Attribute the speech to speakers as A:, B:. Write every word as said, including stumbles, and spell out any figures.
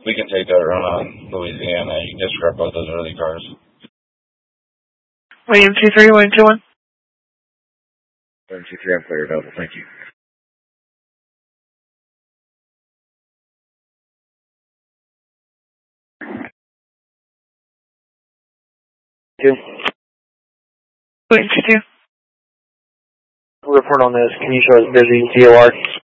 A: We can take that run on Louisiana. You can disregard both those early cars.
B: William two three, William two one.
C: William two three, I'm clear available. Thank you.
D: Two.
B: William two two.
D: Report on this. Can you show us busy D O R?